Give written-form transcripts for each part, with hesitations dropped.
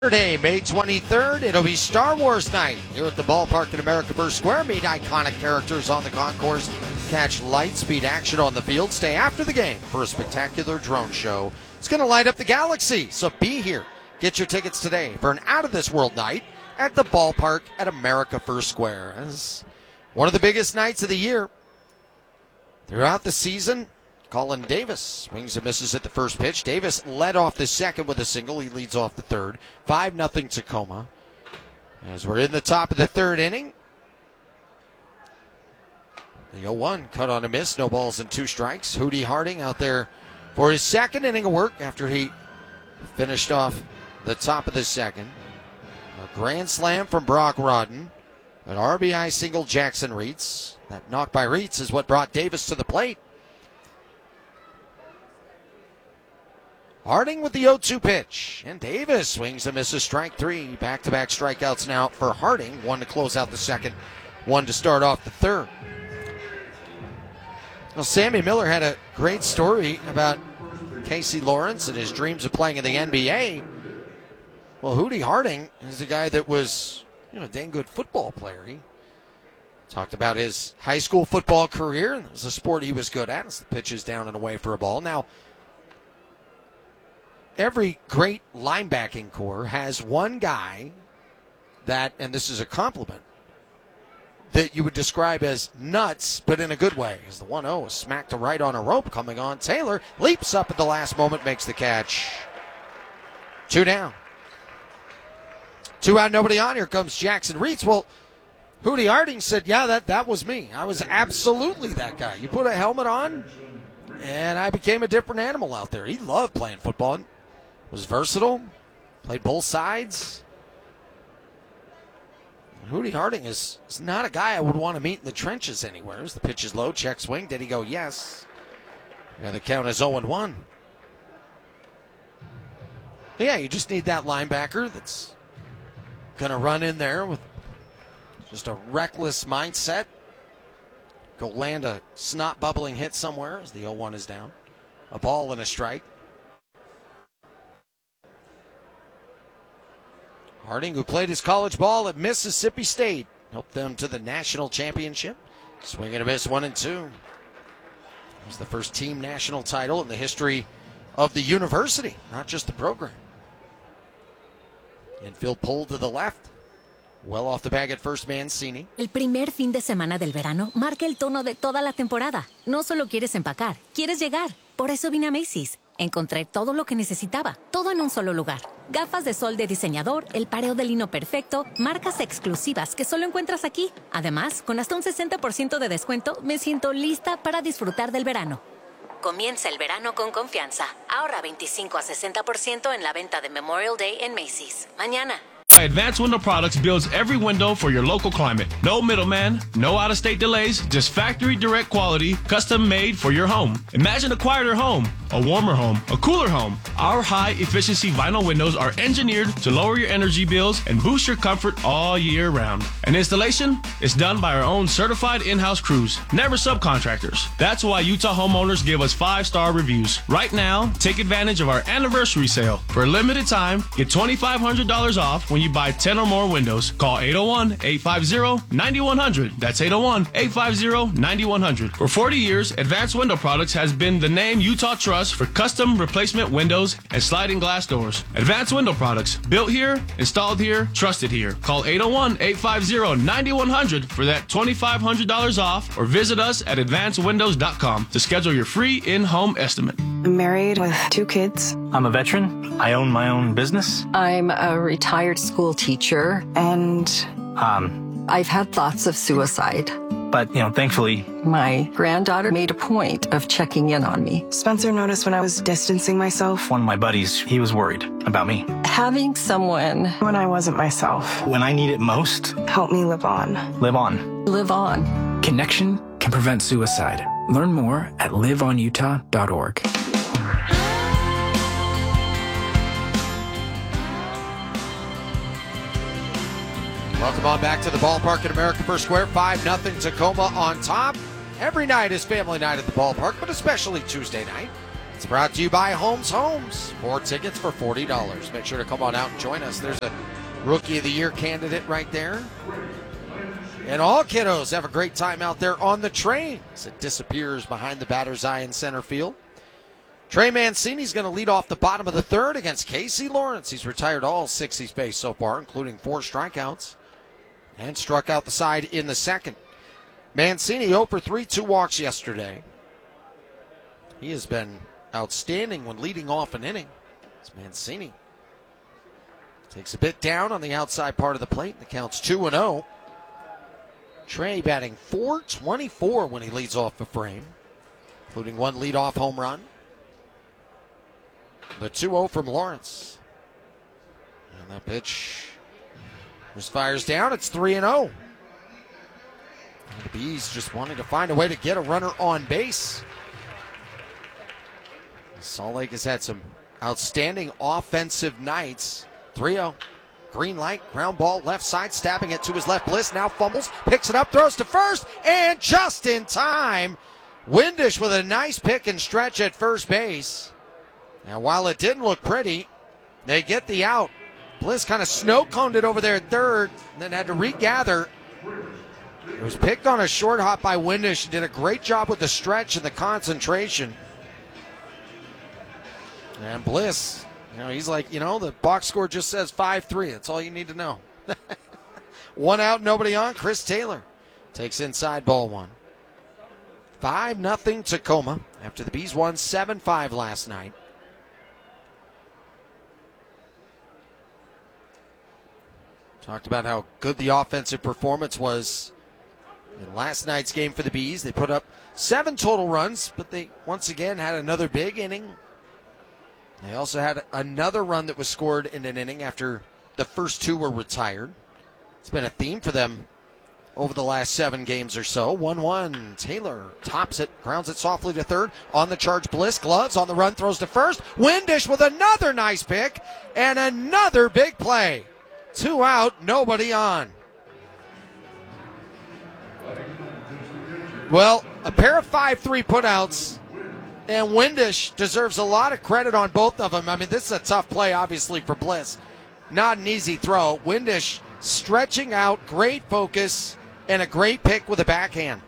Saturday, May 23rd, it'll be Star Wars night here at the ballpark at America First Square. Meet iconic characters on the concourse, catch light-speed action on the field, stay after the game for a spectacular drone show. It's going to light up the galaxy, so be here. Get your tickets today for an out-of-this-world night at the ballpark at America First Square. It's one of the biggest nights of the year. Throughout the season, Colin Davis swings and misses at the first pitch. Davis led off the second with a single. He leads off the third. 5-0 Tacoma. As we're in the top of the third inning. The 0-1 cut on a miss. No balls and 2 strikes. Hootie Harding out there for his second inning of work after he finished off the top of the second. A grand slam from Brock Rodden. An RBI single Jackson Reitz. That knock by Reitz is what brought Davis to the plate. Harding with the 0-2 pitch. And Davis swings and misses strike 3. Back-to-back strikeouts now for Harding. 1 to close out the second, 1 to start off the third. Well, Sammy Miller had a great story about Casey Lawrence and his dreams of playing in the NBA. Well, Hootie Harding is a guy that was, a dang good football player. He talked about his high school football career, and it was a sport he was good at. It's the pitches down and away for a ball. Now, every great linebacking core has one guy that, and this is a compliment, that you would describe as nuts, but in a good way. As the 1-0 is smacked to right on a rope coming on. Taylor leaps up at the last moment, makes the catch. 2 down. 2 out, nobody on. Here comes Jackson Reitz. Well, Hootie Harding said, yeah, that was me. I was absolutely that guy. You put a helmet on, and I became a different animal out there. He loved playing football. Was versatile, played both sides. Hootie Harding is not a guy I would want to meet in the trenches anywhere. As the pitch is low, check swing. Did he go? Yes. And the count is 0-1. Yeah, you just need that linebacker that's going to run in there with just a reckless mindset. Go land a snot-bubbling hit somewhere as the 0-1 is down. A ball and a strike. Harding, who played his college ball at Mississippi State, helped them to the national championship. Swing and a miss, 1-2. It was the first team national title in the history of the university, not just the program. Infield pulled to the left. Well off the bag at first, Mancini. El primer fin de semana del verano marca el tono de toda la temporada. No solo quieres empacar, quieres llegar. Por eso vine a Macy's. Encontré todo lo que necesitaba, todo en un solo lugar. Gafas de sol de diseñador, el pareo de lino perfecto, marcas exclusivas que solo encuentras aquí. Además, con hasta un 60% de descuento, me siento lista para disfrutar del verano. Comienza el verano con confianza. Ahorra 25 a 60% en la venta de Memorial Day en Macy's. Mañana. Advanced Window Products builds every window for your local climate. No middleman, no out-of-state delays, just factory direct quality, custom made for your home. Imagine a quieter home, a warmer home, a cooler home. Our high-efficiency vinyl windows are engineered to lower your energy bills and boost your comfort all year round. And installation is done by our own certified in-house crews, never subcontractors. That's why Utah homeowners give us 5-star reviews. Right now, take advantage of our anniversary sale. For a limited time, get $2,500 off when you buy 10 or more windows. Call 801-850-9100. That's 801-850-9100. For 40 years, Advanced Window Products has been the name Utah trusts for custom replacement windows and sliding glass doors. Advanced Window Products, built here, installed here, trusted here. Call 801-850-9100 for that $2,500 off, or visit us at advancedwindows.com to schedule your free in-home estimate. I'm married with 2 kids. I'm a veteran. I own my own business. I'm a retired school teacher, and I've had thoughts of suicide. But, thankfully, my granddaughter made a point of checking in on me. Spencer noticed when I was distancing myself. one of my buddies, he was worried about me. Having someone When I wasn't myself. When I need it most, Help me live on. live on. live on. Connection can prevent suicide. Learn more at liveonutah.org. Welcome on back to the ballpark at America First Square. 5-0 Tacoma on top. Every night is family night at the ballpark, but especially Tuesday night. It's brought to you by Holmes Homes. 4 tickets for $40. Make sure to come on out and join us. There's a Rookie of the Year candidate right there. And all kiddos have a great time out there on the train as it disappears behind the batter's eye in center field. Trey Mancini's going to lead off the bottom of the third against Casey Lawrence. He's retired all 6 he's faced so far, including 4 strikeouts, and struck out the side in the second. Mancini 0 for 3, 2 walks yesterday. He has been outstanding when leading off an inning. It's Mancini. Takes a bit down on the outside part of the plate. The count's 2-0. Trey batting .424 when he leads off the frame, including 1 leadoff home run. The 2-0 from Lawrence. And that pitch just fires down. It's 3-0. The Bees just wanting to find a way to get a runner on base. Salt Lake has had some outstanding offensive nights. 3-0. Green light, ground ball, left side, stabbing it to his left. Bliss now fumbles, picks it up, throws to first, and just in time, Windish with a nice pick and stretch at first base. Now, while it didn't look pretty, they get the out. Bliss kind of snow-coned it over there at third, and then had to regather. It was picked on a short hop by Windish. Did a great job with the stretch and the concentration. And Bliss, he's like, the box score just says 5-3. That's all you need to know. 1 out, nobody on. Chris Taylor takes inside ball 1. 5-0 Tacoma after the Bees won 7-5 last night. Talked about how good the offensive performance was in last night's game for the Bees. They put up 7 total runs, but they once again had another big inning. They also had another run that was scored in an inning after the first 2 were retired. It's been a theme for them over the last 7 games or so. 1-1. Taylor tops it, grounds it softly to third. On the charge, Bliss, gloves on the run, throws to first. Windish with another nice pick and another big play. 2 out, nobody on. Well, a pair of 5-3 putouts, and Windish deserves a lot of credit on both of them. I mean, this is a tough play, obviously, for Bliss. Not an easy throw. Windish stretching out, great focus, and a great pick with a backhand.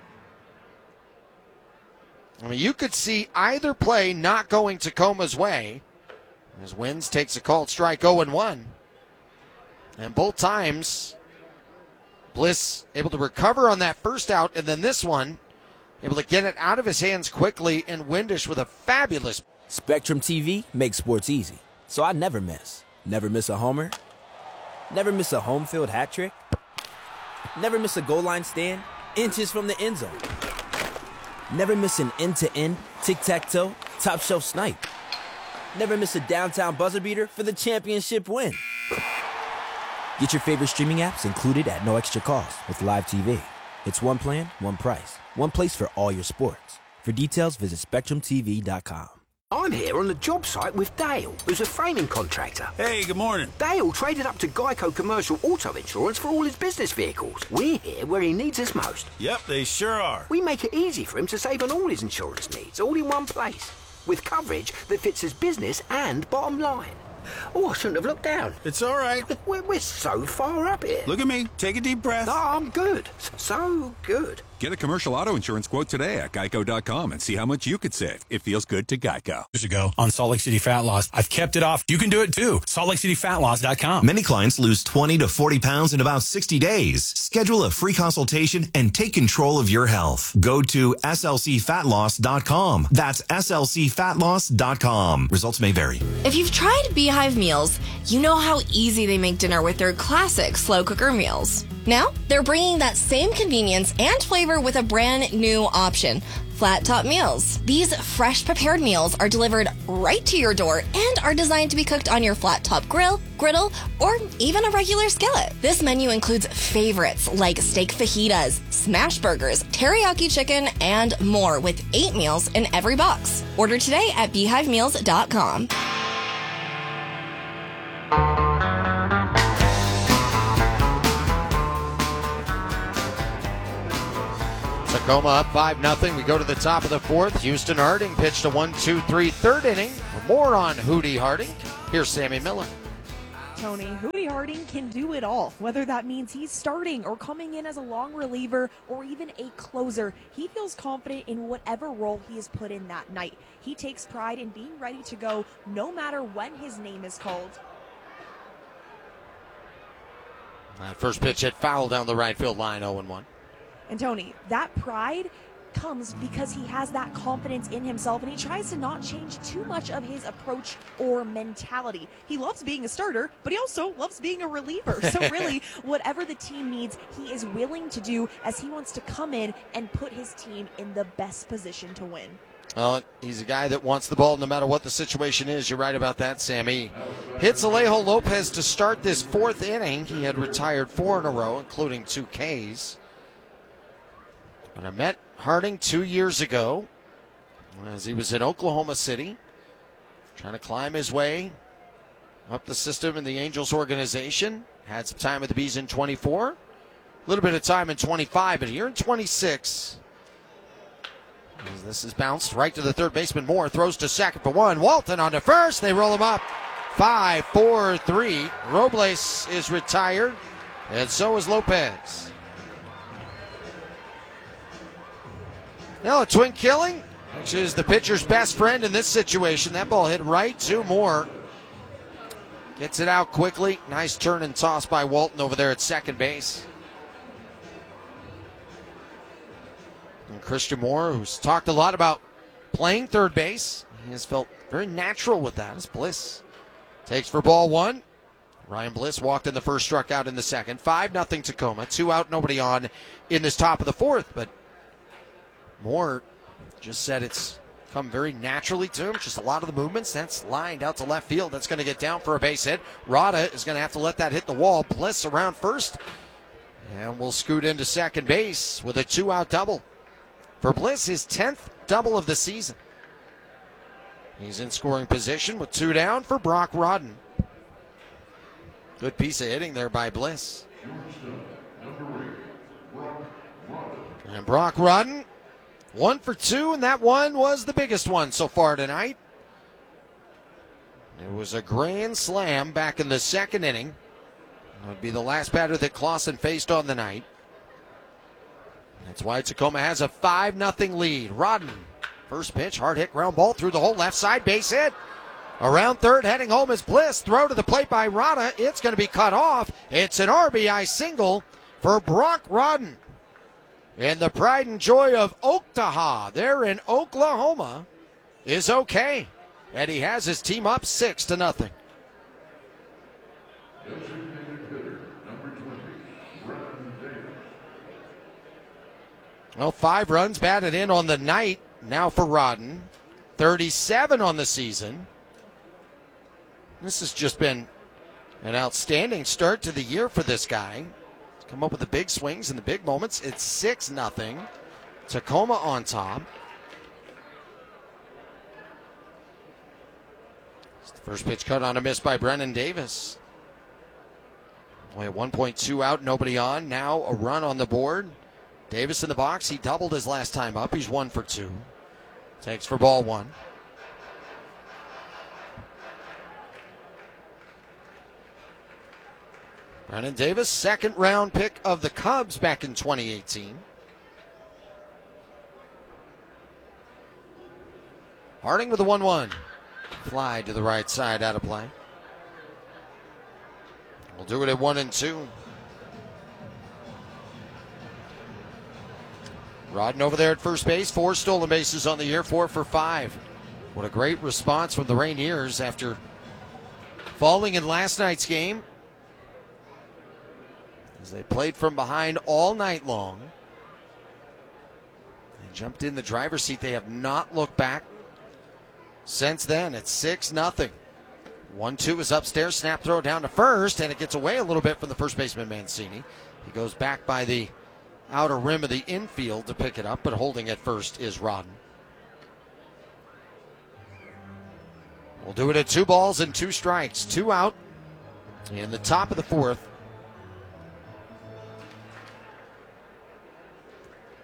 I mean, you could see either play not going Tacoma's way as Wins takes a called strike 0-1. And both times, Bliss able to recover on that first out, and then this one, able to get it out of his hands quickly, and Windish with a fabulous. Spectrum TV makes sports easy, so I never miss. Never miss a homer. Never miss a home field hat trick. Never miss a goal line stand, inches from the end zone. Never miss an end-to-end, tic-tac-toe, top-shelf snipe. Never miss a downtown buzzer beater for the championship win. Get your favorite streaming apps included at no extra cost with Live TV. It's one plan, one price, one place for all your sports. For details, visit SpectrumTV.com. I'm here on the job site with Dale, who's a framing contractor. Hey, good morning. Dale traded up to Geico Commercial Auto Insurance for all his business vehicles. We're here where he needs us most. Yep, they sure are. We make it easy for him to save on all his insurance needs, all in one place, with coverage that fits his business and bottom line. Oh, I shouldn't have looked down. It's all right. We're so far up here. Look at me. Take a deep breath. No, I'm good. So good. Get a commercial auto insurance quote today at geico.com and see how much you could save. It feels good to Geico. Years ago on Salt Lake City Fat Loss. I've kept it off. You can do it too. SaltLakeCityFatLoss.com. Many clients lose 20 to 40 pounds in about 60 days. Schedule a free consultation and take control of your health. Go to slcfatloss.com. That's slcfatloss.com. Results may vary. If you've tried Beehive meals, you know how easy they make dinner with their classic slow cooker meals. Now, they're bringing that same convenience and flavor with a brand new option, Flat Top Meals. These fresh prepared meals are delivered right to your door and are designed to be cooked on your flat top grill, griddle, or even a regular skillet. This menu includes favorites like steak fajitas, smash burgers, teriyaki chicken, and more with 8 meals in every box. Order today at beehivemeals.com. Tacoma up 5-0. We go to the top of the fourth. Houston Harding pitched a 1-2-3 third inning. For more on Hootie Harding, here's Sammy Miller. Tony, Hootie Harding can do it all, whether that means he's starting or coming in as a long reliever or even a closer. He feels confident in whatever role he is put in that night. He takes pride in being ready to go no matter when his name is called. First pitch hit foul down the right field line, 0-1. And Tony, that pride comes because he has that confidence in himself and he tries to not change too much of his approach or mentality. He loves being a starter, but he also loves being a reliever. So really, whatever the team needs, he is willing to do as he wants to come in and put his team in the best position to win. Well, he's a guy that wants the ball no matter what the situation is. You're right about that, Sammy. Hits Alejo Lopez to start this fourth inning. He had retired 4 in a row, including 2 Ks. But I met Harding 2 years ago as he was in Oklahoma City, trying to climb his way up the system in the Angels organization. Had some time with the Bees in 24, a little bit of time in 25, but here in 26, this is bounced right to the third baseman. Moore throws to second for 1. Walton on to first. They roll him up 5-4-3. Robles is retired, and so is Lopez. Now a twin killing, which is the pitcher's best friend in this situation. That ball hit right to Moore. Gets it out quickly. Nice turn and toss by Walton over there at second base. And Christian Moore, who's talked a lot about playing third base, he has felt very natural with that as Bliss takes for ball 1. Ryan Bliss walked in the first, struck out in the second. 5-0 Tacoma. 2 out, nobody on in this top of the fourth, but Moore just said it's come very naturally to him. Just a lot of the movements. That's lined out to left field. That's going to get down for a base hit. Rada is going to have to let that hit the wall. Bliss around first. And we'll scoot into second base with a 2-out double. For Bliss, his 10th double of the season. He's in scoring position with 2 down for Brock Rodden. Good piece of hitting there by Bliss. And Brock Rodden, 1 for 2, and that one was the biggest one so far tonight. It was a grand slam back in the second inning. It would be the last batter that Clausen faced on the night. That's why Tacoma has a 5-0 lead. Rodden, first pitch, hard hit, ground ball through the hole, left side, base hit. Around third, heading home is Bliss. Throw to the plate by Rada. It's going to be cut off. It's an RBI single for Brock Rodden. And the pride and joy of Oktaha there in Oklahoma is okay. And he has his team up 6-0. Well, 5 runs batted in on the night now for Rodden. 37 on the season. This has just been an outstanding start to the year for this guy. He's come up with the big swings and the big moments. It's 6-0. Tacoma on top. First pitch cut on a miss by Brennan Davis. Only 1.2 out, nobody on. Now a run on the board. Davis in the box. He doubled his last time up. He's 1 for 2. Takes for ball 1. Brennan Davis, second round pick of the Cubs back in 2018. Harding with the 1-1. Fly to the right side, out of play. We'll do it at 1-2. Rodden over there at first base. 4 stolen bases on the year, 4 for 5. What a great response from the Rainiers after falling in last night's game. As they played from behind all night long. They jumped in the driver's seat. They have not looked back since then. It's 6-0. 1-2 is upstairs. Snap throw down to first, and it gets away a little bit from the first baseman Mancini. He goes back by the outer rim of the infield to pick it up, but holding at first is Rodden. We'll do it at 2 balls and 2 strikes. 2 out in the top of the fourth.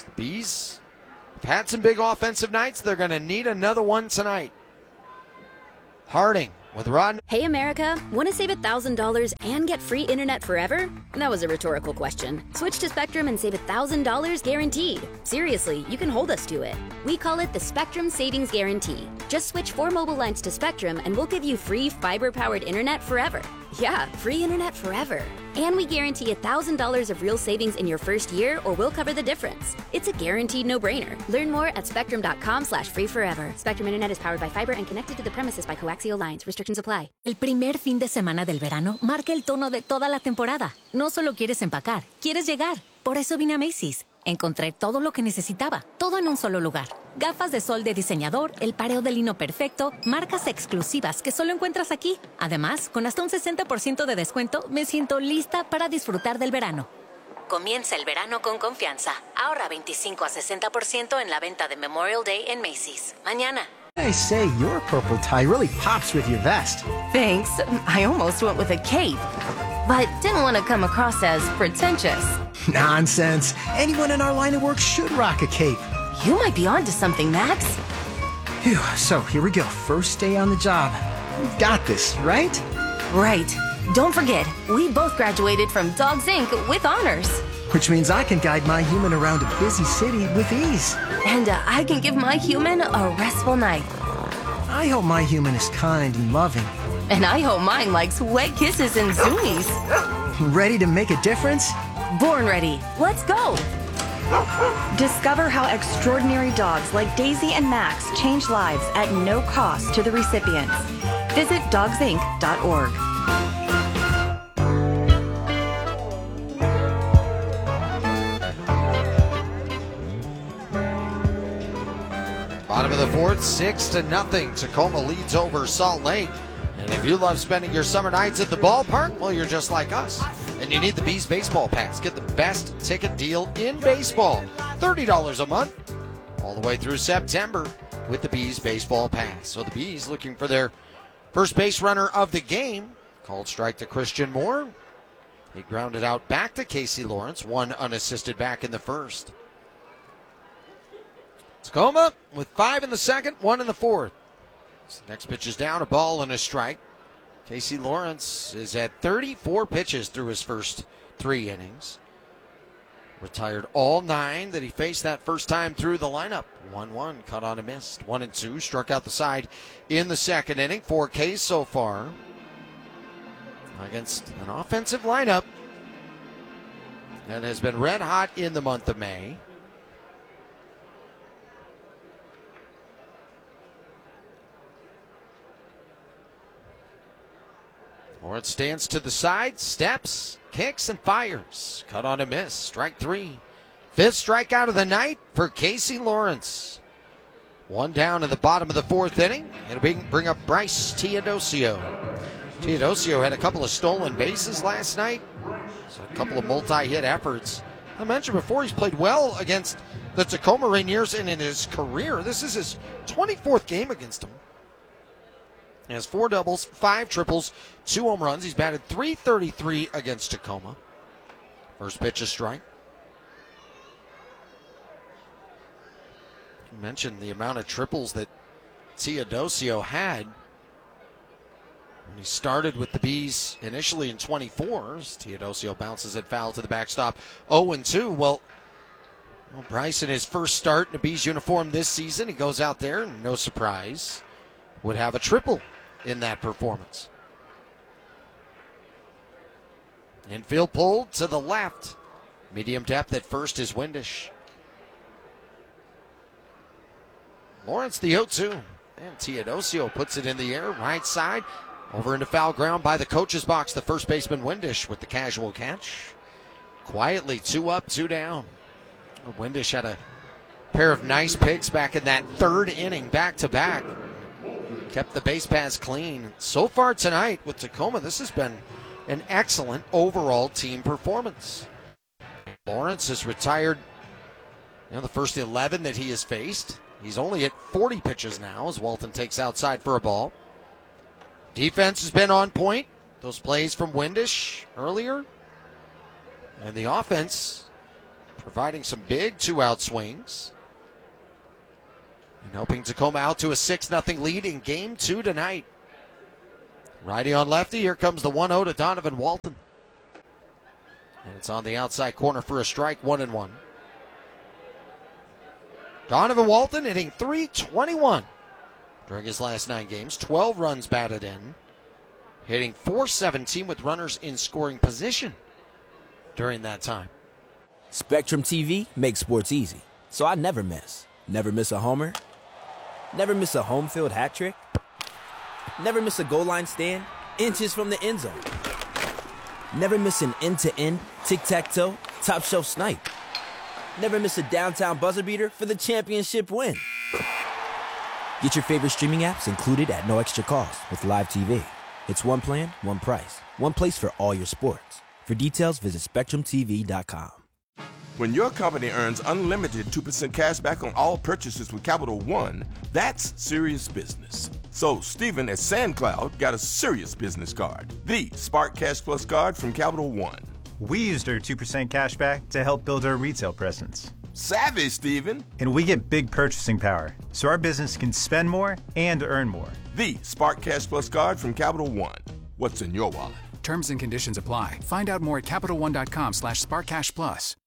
The Bees have had some big offensive nights. They're going to need another one tonight. Harding with Rod. Hey, America, want to save $1,000 and get free internet forever? That was a rhetorical question. Switch to Spectrum and save $1,000 guaranteed. Seriously, you can hold us to it. We call it the Spectrum Savings Guarantee. Just switch 4 mobile lines to Spectrum and we'll give you free fiber-powered internet forever. Yeah, free internet forever. And we guarantee $1,000 of real savings in your first year, or we'll cover the difference. It's a guaranteed no-brainer. Learn more at spectrum.com/free forever. Spectrum Internet is powered by fiber and connected to the premises by coaxial lines. Restrictions apply. El primer fin de semana del verano marca el tono de toda la temporada. No solo quieres empacar, quieres llegar. Por eso vine a Macy's. Encontré todo lo que necesitaba, todo en un solo lugar. Gafas de sol de diseñador, el pareo de lino perfecto, marcas exclusivas que solo encuentras aquí. Además, con hasta un 60% de descuento, me siento lista para disfrutar del verano. Comienza el verano con confianza. Ahorra 25 a 60% en la venta de Memorial Day en Macy's. Mañana. I say, your purple tie really pops with your vest. Thanks. I almost went with a cape, but didn't want to come across as pretentious. Nonsense. Anyone in our line of work should rock a cape. You might be onto something, Max. Phew, so here we go. First day on the job. We've got this, right? Right. Don't forget, we both graduated from Dogs Inc. with honors. Which means I can guide my human around a busy city with ease. And I can give my human a restful night. I hope my human is kind and loving. And I hope mine likes wet kisses and zoomies. Ready to make a difference? Born ready. Let's go. Discover how extraordinary dogs like Daisy and Max change lives at no cost to the recipients. Visit dogsinc.org. Bottom of the fourth, 6-0. Tacoma leads over Salt Lake. And if you love spending your summer nights at the ballpark, well, you're just like us. And you need the Bees Baseball Pass. Get the best ticket deal in baseball. $30 a month, all the way through September with the Bees Baseball Pass. So the Bees looking for their first base runner of the game. Called strike to Christian Moore. He grounded out back to Casey Lawrence, one unassisted back in the first. Tacoma with 5 in the second, 1 in the fourth. Next pitch is down, a ball and a strike. Casey Lawrence is at 34 pitches through his first 3 innings. Retired all 9 that he faced that first time through the lineup. 1-1, cut on a missed. 1-2, struck out the side in the second inning. 4 Ks so far against an offensive lineup that has been red hot in the month of May. Lawrence stands to the side, steps, kicks, and fires. Cut on a miss. Strike 3. 5th strikeout of the night for Casey Lawrence. 1 down in the bottom of the 4th inning. It'll bring up Bryce Teodosio. Teodosio had a couple of stolen bases last night. So a couple of multi-hit efforts. I mentioned before, he's played well against the Tacoma Rainiers, and in his career, this is his 24th game against them. He has 4 doubles, 5 triples, 2 home runs. He's batted .333 against Tacoma. First pitch is strike. You mentioned the amount of triples that Teodosio had when he started with the Bees initially in 24. Teodosio bounces it foul to the backstop. 0-2. Well, Bryce in his first start in a Bees uniform this season, he goes out there and no surprise would have a triple in that performance. Infield pulled to the left. Medium depth at first is Windish. Lawrence the 0-2. And Teodosio puts it in the air, right side. Over into foul ground by the coach's box. The first baseman Windish with the casual catch. Quietly 2 up, 2 down. Windish had a pair of nice picks back in that 3rd inning, back to back. Kept the base paths clean. So far tonight with Tacoma, this has been an excellent overall team performance. Lawrence has retired the first 11 that he has faced. He's only at 40 pitches now as Walton takes outside for a ball. Defense has been on point. Those plays from Windish earlier. And the offense providing some big two-out swings. And helping Tacoma out to a 6-0 lead in Game 2 tonight. Righty on lefty. Here comes the 1-0 to Donovan Walton. And it's on the outside corner for a strike, 1-1. Donovan Walton hitting .321 during his last 9 games. 12 runs batted in. Hitting .417 with runners in scoring position during that time. Spectrum TV makes sports easy, so I never miss. Never miss a homer. Never miss a home field hat trick. Never miss a goal line stand inches from the end zone. Never miss an end-to-end, tic-tac-toe, top-shelf snipe. Never miss a downtown buzzer beater for the championship win. Get your favorite streaming apps included at no extra cost with Live TV. It's one plan, one price, one place for all your sports. For details, visit SpectrumTV.com. When your company earns unlimited 2% cash back on all purchases with Capital One, that's serious business. So Stephen at SandCloud got a serious business card, the Spark Cash Plus card from Capital One. We used our 2% cash back to help build our retail presence. Savvy, Stephen. And we get big purchasing power, so our business can spend more and earn more. The Spark Cash Plus card from Capital One. What's in your wallet? Terms and conditions apply. Find out more at CapitalOne.com/SparkCashPlus.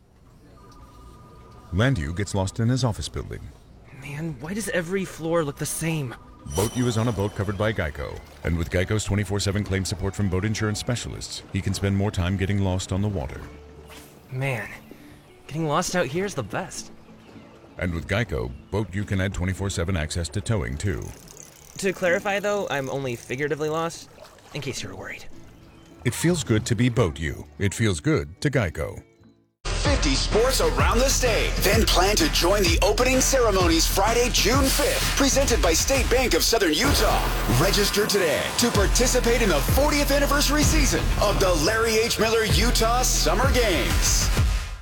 Landu gets lost in his office building. Man, why does every floor look the same? Boat U is on a boat covered by Geico. And with Geico's 24/7 claim support from boat insurance specialists, he can spend more time getting lost on the water. Man, getting lost out here is the best. And with Geico, Boat U can add 24/7 access to towing, too. To clarify, though, I'm only figuratively lost, in case you were worried. It feels good to be Boat U. It feels good to Geico. 50 sports around the state. Then plan to join the opening ceremonies Friday, June 5th. Presented by State Bank of Southern Utah. Register today to participate in the 40th anniversary season of the Larry H. Miller Utah Summer Games.